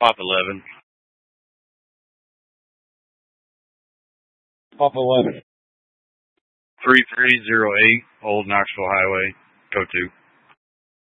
Pop 11. Pop 11. 3308 Old Knoxville Highway. Go to.